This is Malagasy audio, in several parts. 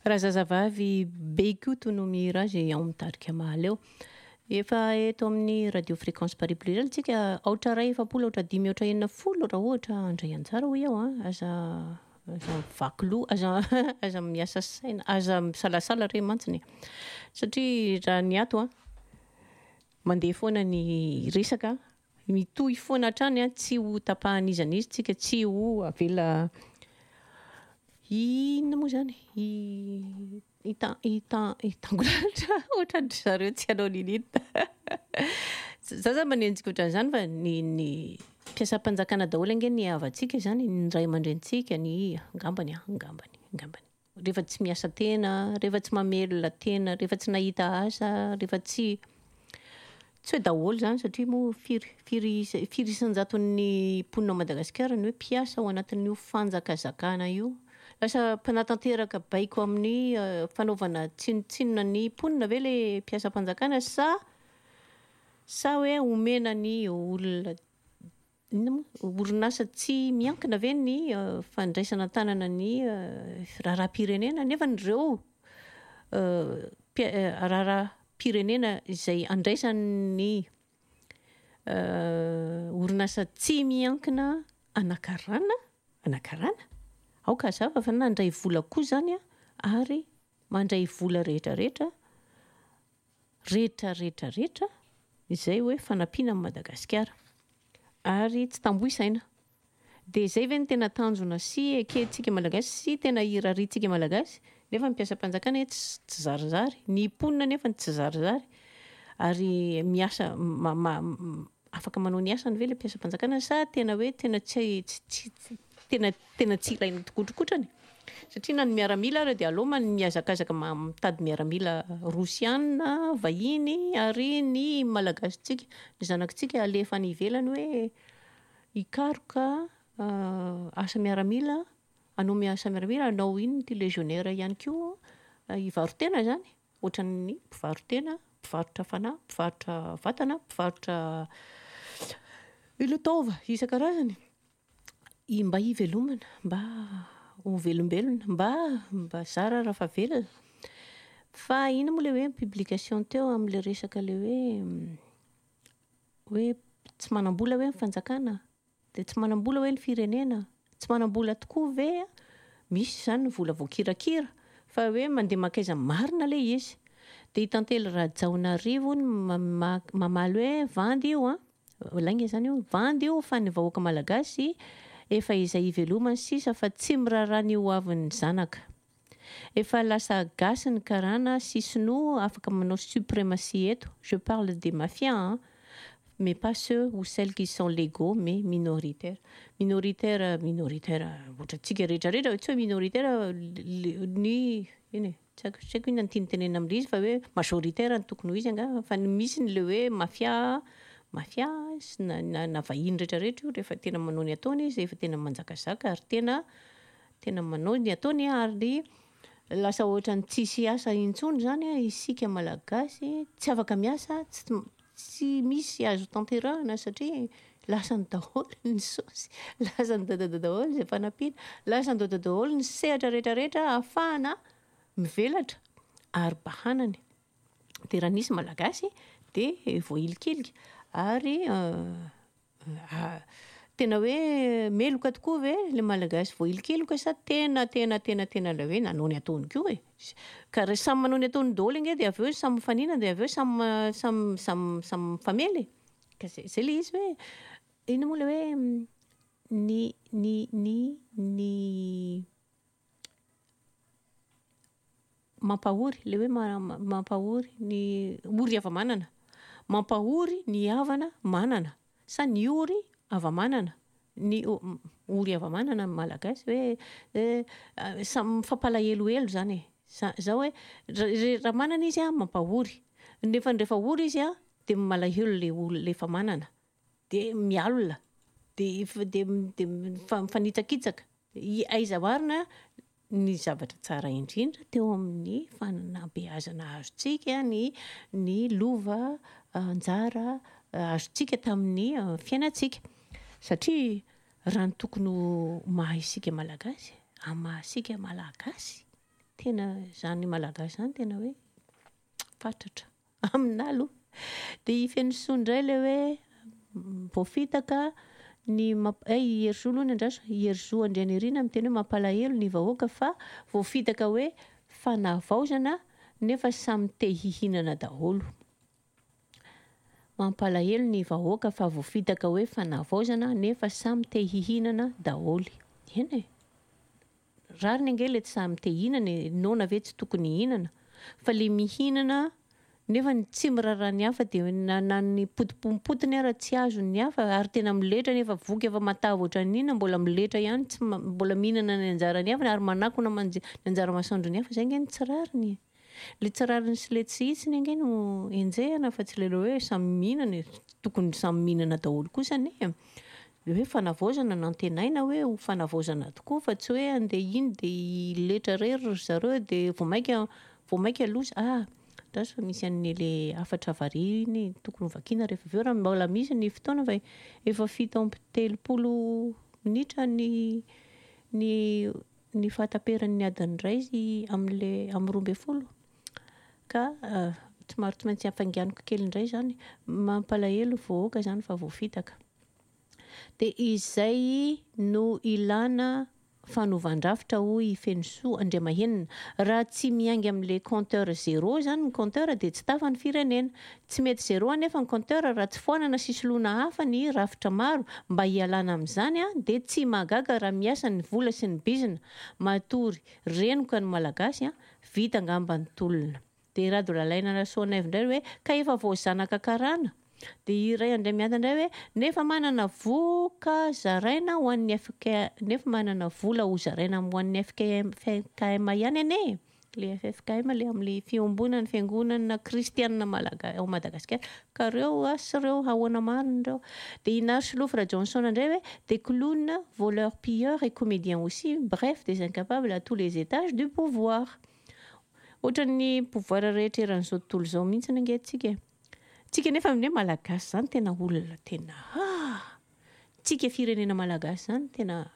Raha zazavavy beikoto no mihira azy ao amin'ny tarika mahal eo. Efa eto amin'ny radio fréquence Paris pluriel tsika aotra ray efapolo aotra dimy aotra enina folo raha ohatra andray anjara ho eo aza vakilo aza miasa saina aza misalasala re mantsiny satria raha ny ato mandeha foana ny resaka mitohy foana hatrany tsy ho tapahan'izan'izy tsika tsy ho avela inona moa zany itangolatra ohatran'ny zareo tsy hanao ninina za manenjika ohatran'izany fa ny mpiasam-panjakana daholo ange ny havantsika zany ny ray aman-drentsika ny angambany rehefa tsy miasa tena rehefa tsy mamelona tena rehefa tsy nahita asa rehefa tsy hoe daholo zany satria moa firisan-jaton'ny mponina Madagasikara ny hoe mpiasa ao anatin'io fanjakazakana io lasa mpanatanteraka baiko amin'ny fanaovana tsinotsinona ny mponina ve le mpiasam-panjakana sa hoe omena ny olona orinasa tsy miankina ve ny fandraisana tanana ny raharaham-pirenena nefa nireo raharaham-pirenena izay andraisan'ny orinasa tsy miankina anakarana aoka zava fa nandray vola koa zany ary mandray vola rehetrarehetra izay hoe fanampiana amin'ny Madagasikara ary tsy tamboisaina dia izay ve ny tena tanjona sy ekentsika malagasy sy tena irariantsika malagasy nefa mpiasam-panjakana tsy zarizary ny mponina nefa tsy zarizary ary miasa afaka manao ny asany ve le mpiasam-panjakana sa tena hoe tena tsy ilaina tokotrokotrany satria na ny miaramila ary dia aleo miazakazaka mitady miaramila rosianina vahiny ary ny malagasitsika ny zanakitsika alefa any ivelany hoe hikaroka asa miaramila anao miasa miaramila anao iny ty légionnaire ihany koa hivarotena zany ohatran'ny mpivarotena mpivarotra fanahy mpivarotra vatana mpivarotra ilotova isan-karazany mba hivelomana mba ho velombelona mba zara raha fa velona fa ina moa le hoe publication teo amin'le resaka le hoe tsy manam-bola hoe ny fanjakana dia tsy manam-bola hoe ny firenena tsy manam-bola tokoa ve misy zany ny vola voakirakira fa hoe mandeha makaiza marina le izy dia hitantely Rajaonarivo mamaly hoe vandy io lainga zany io vandy io fa ny vahoaka malagasy efa izay ivelomany sisa fa tsy miraharaha ny hoavin'ny zanaka efa lasa gasy ny karana sy sinoa afaka manao suprématie eto je parle des mafias mais pas ceux ou celles qui sont légaux mais minoritaires ohatrantsika rehetrarehetra tsy hoe minoritaire ny tsy haiko inona ny tianytenena amin'ilay izy fa hoe majoritaire ny tokony ho izy anga fa misy ny le hoe mafia na vahiny rehetrarehetra io rehefa tena manao ny ataony izy efa tena manjakazaka ary tena manao ny ataony ary lasa ohatran'ny tsisy asa intsony zany isika malagasy tsy afaka miasa tsy misy azo tanterahana satria lasany daholo ny sosy lasany daholo izay fanampiana lasany daholo ny sehatra rehetrarehetra ahafahana mivelatra ary bahanany dia raha nisy malagasy dia voahilikilika ary tena hoe meloka tokoa ve le malagasy voahilikiloka sa tena la hoe nanao ny ataony koa ka raha samy manao ny ataony daholo inge dia aveo samy mifanina dia aveo samy mifamely ka zay le izy hoe ina moa le hoe ny mampahory le hoe mampahory ny ory hava-manana mampahory ny havana manana sa ny ory hava-manana ny ory hava-manana malagasy hoe samy mifampalahelohelo zany zao hoe raha manana izy mampahory nefa rehefa ory izy dia malahelo le efa manana dia mialona dia mifanitsakitsaka aiza marina ny zavatra tsara indrindra teo amin'ny fanabeazana azontsika ny lova anjara azontsika tamin'ny fiainantsika satria raha ny tokony maha isika malagasy mahasika malagasy tena zany malagasy zany tena hoe fatratra amina aloha. Dia fenosoa indray ilay hoe voafitaka ny hierzò aloha ny andraso hierzò Andrianirina miteny hoe mampalahelo ny vahoaka fa voafitaka hoe fanavaozana nefa samy te hihinana daholo. Mampalahelo ny vahoaka fa voafitaka hoe fanavaozana nefa samy te hihinana daholo. Eny e. Rariny ange le samy te hihinana, nona ve tsy tokony hihinana. Fa le mihinana nefa tsy miraharaha ny hafa dia na ny potipompotiny ara tsy azo ny hafa ary tena miletra nefa voky efa matavy ohatran'inona mbola miletra ihany tsy mbola mihinana ny anjara ny hafa ary manakona ny anjara masoandro ny hafa zay nge tsy rariny. Le tsy rariny sy le tsy hitsiny ange no enjehana fa tsy le hoe samy mihinana tokony samy mihinana daholo kosa ne. Le hoe fanavaozana no antenaina hoe ho fanavaozana tokoa fa tsy hoe andeha iny dia iletra rery zareo dia vao maika loza Tasy fa misy an'ile afatra variny tokony vakiana rehefa avy eo raha mbola misy ny fotoana fa efa 7:30 minitra ny fahataperan'ny adiny iray amin'ny 12 ka tsy maintsy hafanganiko kely indray zany mampalahelo vahoaka zany fa voafitaka. Dia izay no ilana fanovan-drafitra hoy fenosoa Andriamahenina. Raha tsy miainga amin'ilay compteur zéro zany ny compteur dia tsy tafan'ny firenena. Tsy mety zéro anefa ny compteur raha tsy foanana sisoloana hafa ny rafitra maro mba hialana amin'izany dia tsy mahagaga raha miasa ny vola sy ny bizina. Matory reniko ny malagasy vita angamba ny tolona. Dia rado lalaina rasoana indray hoe ka efa voazanaka karana. Dia iray andray mianta indray hoe nefa manana voka zaraina ho an'ny nefa manana vola ho zaraina ho an'ny FKM ihany ane. Le FKM le amin'ny fiombonana fiangonana kristianina ao Madagasikara ka reo sy reo ahoana marina reo. Dia Inarsy Lofra Johnson indray hoe des clowns, voleurs, pilleurs et comédiens aussi, bref des incapables à tous les étages du pouvoir. Ohatran'ny pouvoir rehetra eran'izao tontolo izao mihitsy ange tsika. Tsika nefa amin'ilay malagasy zany tena olona tena tsika firenena malagasy zany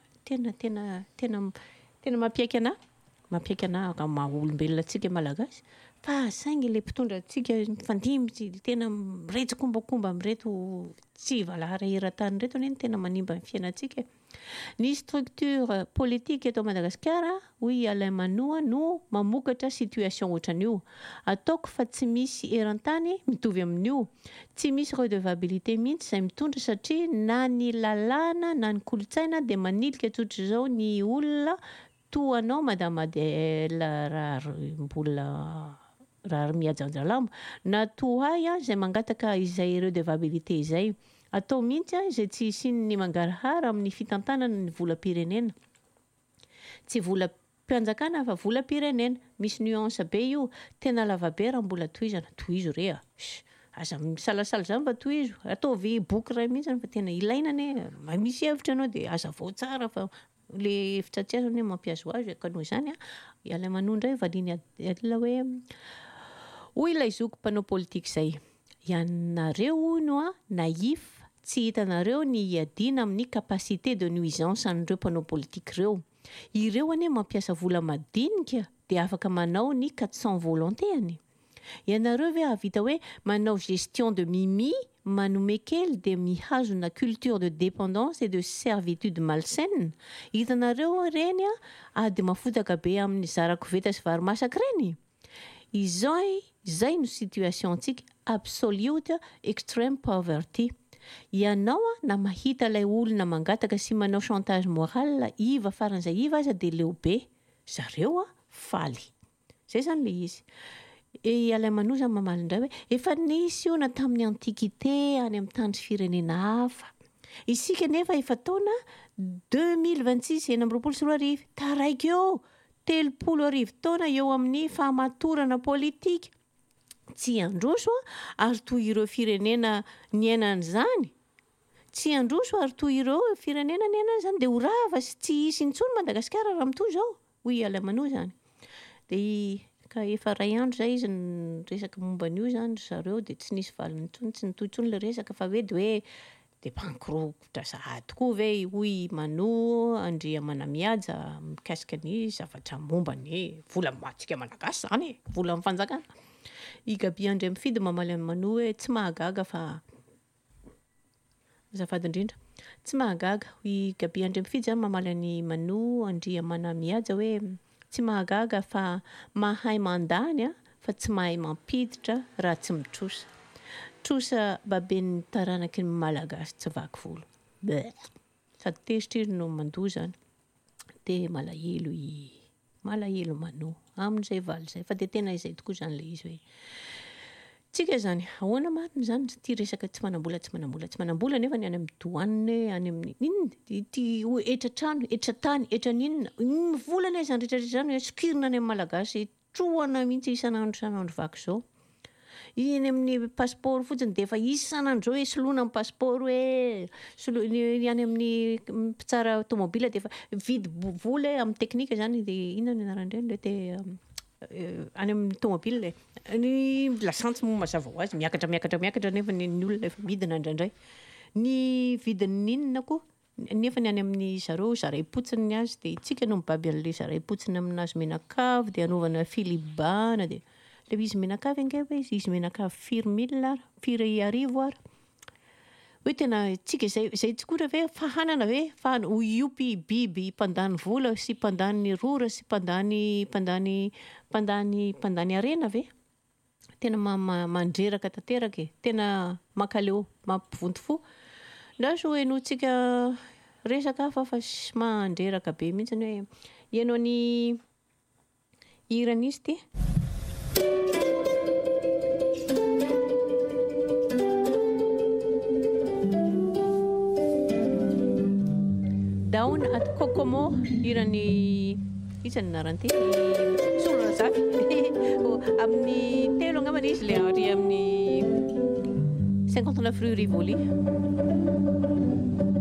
tena mampiaiky anahy. Mampiaiky anahy maha-olombelona tsika malagasy. Fa saingy le mpitondra tsika mifandimby tena mireto kombakomba mireto tsy valahara eran-tany reto ny tena manimba ny fiainantsika. Ny structure politique eto Madagasikara hoy Alain Manoa no mamokatra situation ohatran'io. Ataoko fa tsy misy eran-tany mitovy amin'io. Tsy misy redevabilité mihitsy izay mitondra satria na ny lalàna na ny kolotsaina dia manilika tsotra izao ny olona toa anao Madame Adèle raha mihajanjara lamba na toahy izay mangataka izay redevabilité izay. Atao mihitsy izay tsy isin'ny mangarahara amin'ny fitantanana ny volam-pirenena. Tsy volam-panjakana fa volam-pirenena. Misy nuance be io. Tena lavabe raha mbola tohizana. Tohizo rea. Aza misalasala zany fa tohizo. Ataovy boky iray mihitsy fa tena ilaina ne. Misy hevitra anao dia aza vao tsara fa le hevitra tsy azo mampiazo azy ka noho izany Alain Manoa indray valiany Adèle hoe hoy ilay zoko mpanao politika izay. Ianareo no naïf. Tsy hitanareo ny hiadiana amin'ny capacité de nuisance an'ireo mpanao politika ireo. Ireo ane mampiasa vola madinika dia afaka manao ny 400 volonté-any. Ianareo ve havita hoe manao gestion de mimi, manome kely dia mihazona culture de dépendance et de servitude malsaine. Hitanareo reny dia mafotaka be amin'ny zarakoveta sy varimasaka reny. Izay no situation antsika absolute extreme poverty. Ianao na mahita ilay olona mangataka sy manao chantage moral iva faran'izay iva aza dia leo be. Zareo faly. Zay zany le izy. Alain Manoa zany mamaly indray hoe efa nisy io na tamin'ny antikité any amin'ny tany firenena hafa. Isika nefa efa taona 2026 2024 taraiky eo 30 taona eo amin'ny fahamatorana politika. Tsy androso ary toy ireo firenena niainan'izany. Tsy androso ary toy ireo firenena niainan'izany dia ho rava sy tsy hisy intsony Madagasikara raha mitoy izao. Hoy Alain Manoa zany. Dia ka efa ray andro zay izy ny resaka momba an'io zany zareo dia tsy nisy valiny intsony tsy nitoy intsony le resaka fa hoe dia dia pankorokotra sahady koa ve hoy Mano Andriamanamihaja mikasika ny zavatra momba ny vola matsika malagasy zany e, vola amin'ny fanjakana. I Gaby Andry Mifidy mamaly amin'ny Mano hoe tsy mahagaga fa azafady indrindra. Tsy mahagaga i Gaby Andry Mifidy zany mamaly any Mano Andriamanamihaja hoe tsy mahagaga fa mahay mandany fa tsy mahay mampiditra raha tsy mitrosa. Trosa baben'ny taranaky ny malagasy tsy vaky volo. Sady tesitry no mandoa zany. Dia malahelo Mano amin'izay valy izay. Fa dia tena izay tokoa zany ilay izy hoe tsika zany ahoana marina zany ty resaka tsy manambola nefa ny any amin'ny douane any amin'ny ity etratrano etratany etraninona volana zany rehetrarehetra zany sokirina any amin'ny malagasy trohana mihitsy isanandro vaky zao. Iny amin'ny passeport fotsiny dia efa isanandro hoe soloina amin'ny passeport hoe any amin'ny mpitsara tomobila dia efa vidy vola amin'ny teknika zany dia inona ny anaran'ireny le any amin'ny tomobila ny lasantsy moa mazava ho azy miakatra nefa ny olona efa midina indraindray ny vidiny inona koa nefa ny any amin'ny zaray-potsiny azy dia itsika no mibaby an'ilay zaray-potsiny aminazy menakavy dia anaovana filibana dia le izy menakavy angamba izy menakavy 4,000 ary hoe tena tsika izay tsikora ve fahanana ve ho iopy biby mpandany vola sy mpandany rora sy mpandany arena ve tena mandreraka tanteraka e tena makaleo mampivonto fo ndaso hoe tsika resaka fa sy mandreraka be mihitsy hoe ianao ny iran'izy ty Down at Kokomo irany isany naranty Solorazafy amin'ny telo angamba izy le ary amin'ny 59 rue Rivoli.